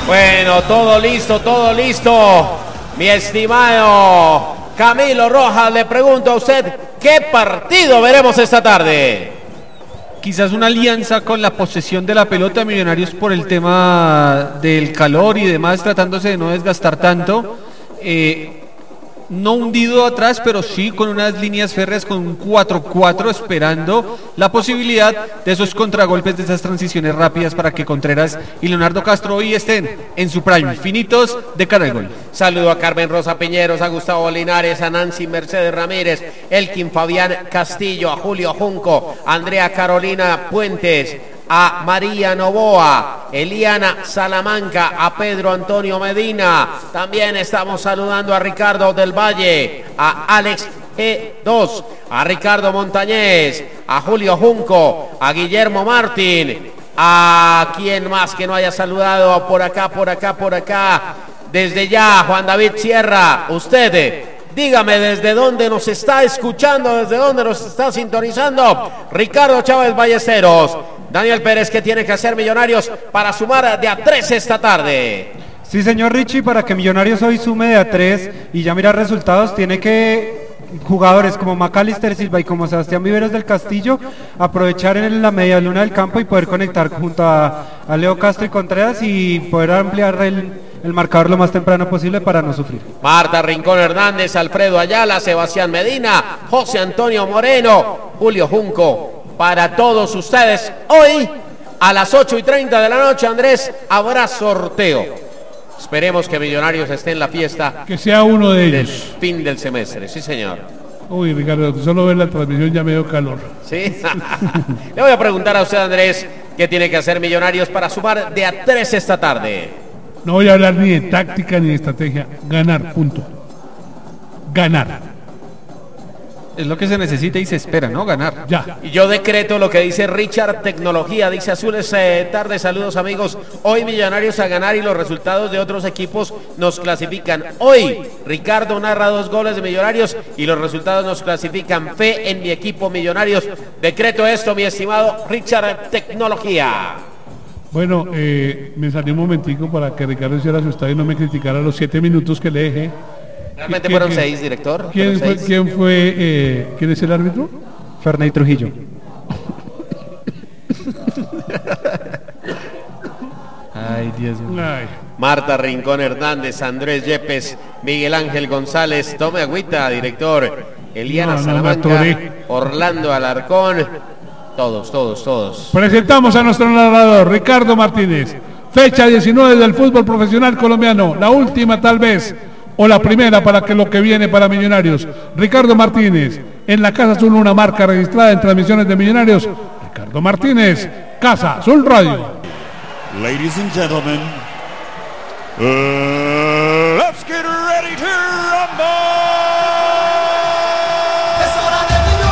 Bueno, todo listo. Mi estimado Camilo Rojas, le pregunto a usted, ¿qué partido veremos esta tarde? Quizás una alianza con la posesión de la pelota de Millonarios por el tema del calor y demás, tratándose de no desgastar tanto. No hundido atrás, pero sí con unas líneas férreas, con un 4-4, esperando la posibilidad de esos contragolpes, de esas transiciones rápidas para que Contreras y Leonardo Castro hoy estén en su prime, finitos de cara al gol. Saludo a Carmen Rosa Piñeros, a Gustavo Linares, a Nancy Mercedes Ramírez, Elkin Fabián Castillo, a Julio Junco, a Andrea Carolina Puentes, a María Novoa, Eliana Salamanca, a Pedro Antonio Medina. También estamos saludando a Ricardo del Valle, a Alex G2, a Ricardo Montañez, a Julio Junco, a Guillermo Martín, a quien más que no haya saludado por acá. Desde ya, Juan David Sierra, usted, dígame desde dónde nos está escuchando, desde dónde nos está sintonizando. Ricardo Chávez Ballesteros. Daniel Pérez, ¿qué tiene que hacer Millonarios para sumar de a 3 esta tarde? Sí, señor Richie, para que Millonarios hoy sume de a 3 y ya mirar resultados, tiene que jugadores como Macalister Silva y como Sebastián Viveros del Castillo aprovechar en la media luna del campo y poder conectar junto a Leo Castro y Contreras y poder ampliar el marcador lo más temprano posible para no sufrir. Marta Rincón Hernández, Alfredo Ayala, Sebastián Medina, José Antonio Moreno, Julio Junco. Para todos ustedes, hoy a las 8:30 de la noche, Andrés, habrá sorteo. Esperemos que Millonarios esté en la fiesta. Que sea uno de ellos. Del fin del semestre, sí señor. Uy, Ricardo, solo ver la transmisión ya me dio calor. Sí. Le voy a preguntar a usted, Andrés, ¿qué tiene que hacer Millonarios para sumar de a 3 esta tarde? No voy a hablar ni de táctica ni de estrategia. Ganar, punto. Ganar. Es lo que se necesita y se espera, ¿no? Ganar. Ya. Y yo decreto lo que dice Richard Tecnología, dice Azules tarde, saludos amigos. Hoy Millonarios a ganar y los resultados de otros equipos nos clasifican. Hoy Ricardo narra 2 goles de Millonarios y los resultados nos clasifican. Fe en mi equipo Millonarios. Decreto esto, mi estimado Richard Tecnología. Bueno, me salí un momentico para que Ricardo hiciera su estadio y no me criticara los 7 minutos que le dejé. Realmente fueron 6, director. ¿Quién es el árbitro? Ferney Trujillo. Ay, Dios mío. Ay. Marta Rincón Hernández, Andrés Yepes, Miguel Ángel González, tome agüita, director. Eliana Salamanca, Orlando Alarcón, todos. Presentamos a nuestro narrador, Ricardo Martínez. Fecha 19 del fútbol profesional colombiano, la última tal vez, o la primera para que lo que viene para Millonarios. Ricardo Martínez, en la Casa Azul, una marca registrada en transmisiones de Millonarios. Ricardo Martínez, Casa Azul Radio. Ladies and gentlemen, let's get ready to rumble. Es hora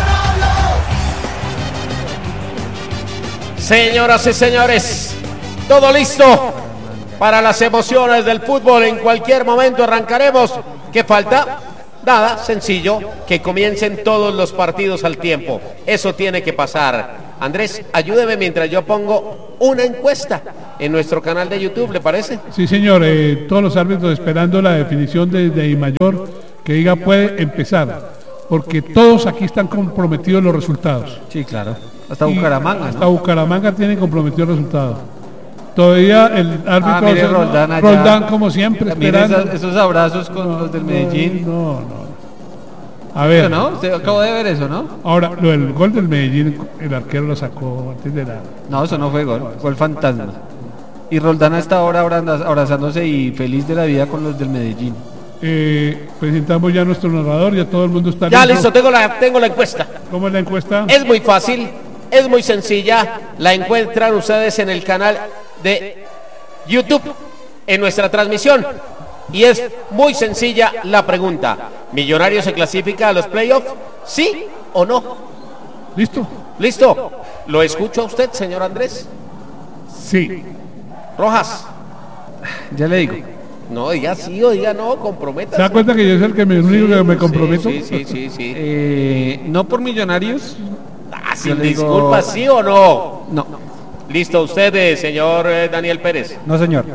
de Millonarios. Señoras y señores, todo listo para las emociones del fútbol. En cualquier momento arrancaremos. ¿Qué falta? Nada, sencillo, que comiencen todos los partidos al tiempo. Eso tiene que pasar. Andrés, ayúdeme mientras yo pongo una encuesta en nuestro canal de YouTube, ¿le parece? Sí, señor, todos los árbitros esperando la definición de Mayor que diga puede empezar, porque todos aquí están comprometidos los resultados. Sí, claro. Hasta Bucaramanga, ¿no? Hasta Bucaramanga tiene comprometido el resultado. Todavía el árbitro mire, Roldán como siempre esperando. Esos abrazos con los del Medellín. No. A ver, ¿no? Usted acabó de ver eso, ¿no? Ahora, lo del gol del Medellín, el arquero lo sacó antes de la... No, eso no fue gol fantasma. Y Roldán está ahora abrazándose y feliz de la vida con los del Medellín. Presentamos ya a nuestro narrador, ya todo el mundo está ya listo, tengo la encuesta. ¿Cómo es la encuesta? Es muy fácil, es muy sencilla. La encuentran ustedes en el canal de YouTube, en nuestra transmisión. Y es muy sencilla la pregunta. ¿Millonarios se clasifica a los playoffs? ¿Sí o no? ¿Listo? ¿Lo escucha usted, señor Andrés? Sí. Rojas. Ya le digo. No, diga sí o diga no, comprométase. ¿Se da cuenta que yo soy el único que me comprometo? Sí. No por Millonarios. Sin disculpas, ¿sí o no? No. ¿Listo usted, señor Daniel Pérez? No, señor.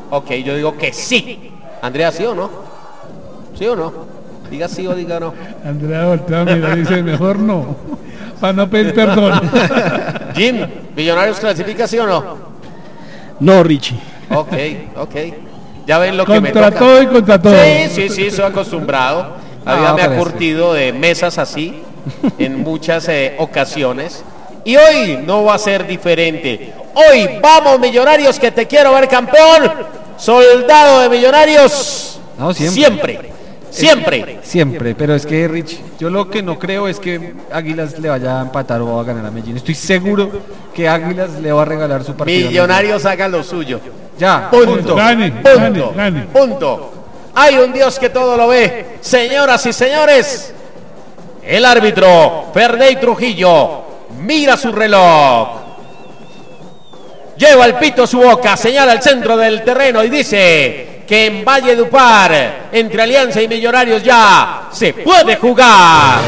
Ok, yo digo que sí. Andrea, ¿sí o no? ¿Sí o no? Diga sí o diga no. Andrea voltea, mira, dice mejor no, para no pedir perdón. Jim, ¿Millonarios clasifica sí o no? No, Richie. Ok. Ya ven lo que me Contra toca. todo y contra todo. Sí, soy acostumbrado. La vida me ha curtido de mesas así en muchas ocasiones. Y hoy no va a ser diferente. Hoy vamos, Millonarios, que te quiero ver campeón. Soldado de Millonarios. No, Siempre, pero es que Rich, yo lo que no creo es que Águilas le vaya a empatar o va a ganar a Medellín. Estoy seguro que Águilas le va a regalar su partido. Millonarios hagan lo suyo. Ya, Punto. Gane. Punto. Hay un Dios que todo lo ve. Señoras y señores, el árbitro Ferney Trujillo mira su reloj. Lleva el pito a su boca, señala el centro del terreno y dice que en Valledupar, entre Alianza y Millonarios, ya se puede jugar.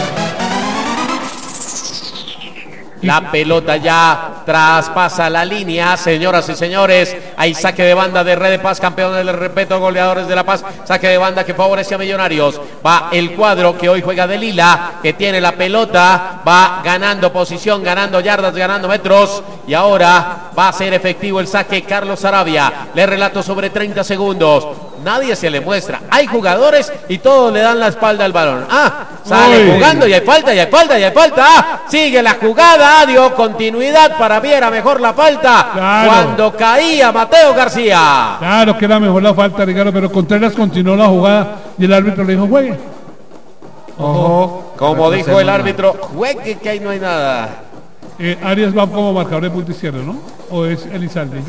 La pelota ya traspasa la línea, señoras y señores. Hay saque de banda de Red de Paz, campeones del respeto, goleadores de La Paz. Saque de banda que favorece a Millonarios. Va el cuadro que hoy juega de lila, que tiene la pelota. Va ganando posición, ganando yardas, ganando metros. Y ahora va a ser efectivo el saque Carlos Arabia. Le relato sobre 30 segundos. Nadie se le muestra. Hay jugadores y todos le dan la espalda al balón. Sale jugando y hay falta. Sigue la jugada, dio continuidad para Viera mejor la falta. Claro. Cuando caía Mateo García. Claro que era mejor la falta, Ricardo, pero Contreras continuó la jugada y el árbitro le dijo, juegue. Ojo, como dijo el árbitro, juegue que ahí no hay nada. Arias va como marcador de punto izquierdo, ¿no? ¿O es Elizalde?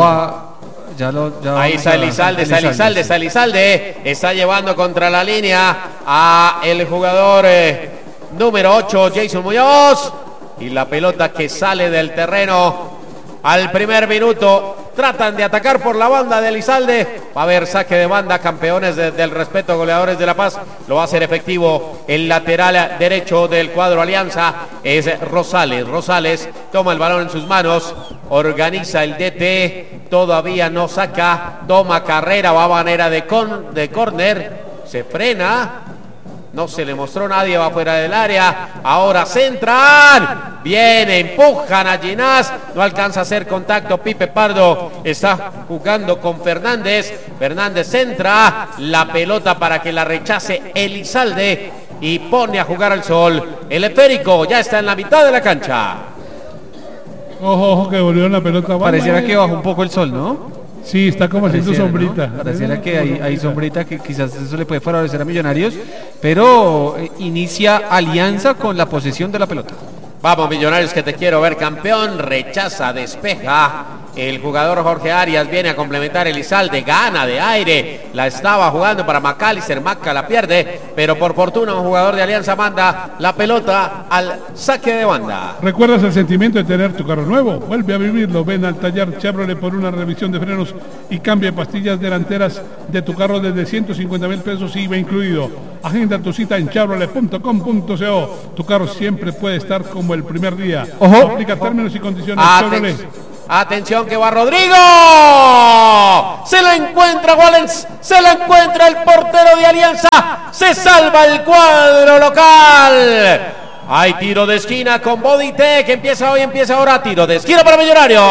Ahí está Elizalde, está llevando contra la línea a el jugador número 8, Jason Muñoz, y la pelota que sale del terreno al primer minuto. Tratan de atacar por la banda de Elizalde. Va a haber saque de banda, campeones del respeto, goleadores de La Paz. Lo va a hacer efectivo el lateral derecho del cuadro Alianza. Es Rosales toma el balón en sus manos. Organiza el DT. Todavía no saca. Toma carrera. Va a manera de córner. Se frena. No se le mostró nadie, va fuera del área. Ahora centran. Viene, empujan a Ginás. No alcanza a hacer contacto. Pipe Pardo está jugando con Fernández. Fernández centra. La pelota para que la rechace Elizalde. Y pone a jugar al sol. El esférico ya está en la mitad de la cancha. Ojo, que volvió la pelota. Pareciera que bajó un poco el sol, ¿no? Sí, está como haciendo sombrita. ¿No? Pareciera que hay sombrita, que quizás eso le puede favorecer a Millonarios, pero inicia Alianza con la posesión de la pelota. Vamos, Millonarios, que te quiero ver campeón. Rechaza, despeja. El jugador Jorge Arias viene a complementar. Elizalde gana de aire. La estaba jugando para McAllister. Maca la pierde, pero por fortuna un jugador de Alianza manda la pelota al saque de banda. ¿Recuerdas el sentimiento de tener tu carro nuevo? Vuelve a vivirlo. Ven al taller Chevrolet por una revisión de frenos y cambia pastillas delanteras de tu carro desde 150,000 pesos IVA incluido. Agenda tu cita en chevrolet.com.co. Tu carro siempre puede estar como el primer día. Ojo. Aplica términos y condiciones. Chevrolet. Atención que va Rodrigo. Se lo encuentra Wallens. Se lo encuentra el portero de Alianza. Se salva el cuadro local. Hay tiro de esquina con Bodytech. Empieza ahora. Tiro de esquina para Millonarios.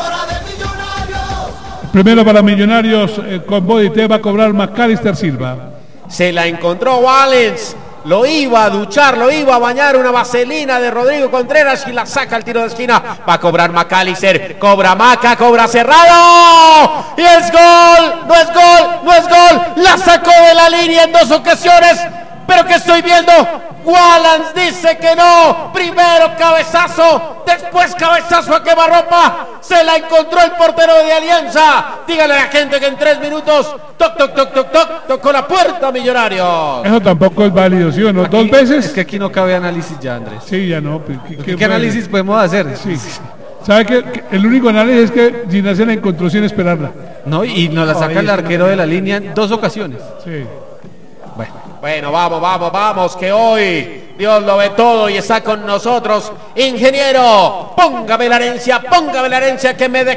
Primero para Millonarios con Bodytech va a cobrar McAllister Silva. Se la encontró Wallens. Lo iba a duchar, lo iba a bañar, una vaselina de Rodrigo Contreras y la saca al tiro de esquina. Va a cobrar McAllister, cobra Maca, cobra cerrado. Y es gol, no es gol. La sacó de la línea en 2 ocasiones. Pero que estoy viendo, Wallens dice que no. Primero cabezazo, después cabezazo a quemarropa. Se la encontró el portero de Alianza. Dígale a la gente que en 3 minutos, toc, tocó la puerta Millonarios. Eso tampoco es válido, ¿sí o no? Aquí, 2 veces. Es que aquí no cabe análisis ya, Andrés. Sí, ya no. ¿Qué análisis podemos hacer? Sí. ¿Sabe que el único análisis es que Ginás se la encontró sin esperarla? No, y nos la saca el arquero de la línea en 2 ocasiones. Sí. Bueno, vamos, que hoy Dios lo ve todo y está con nosotros. Ingeniero, póngame la herencia que me dé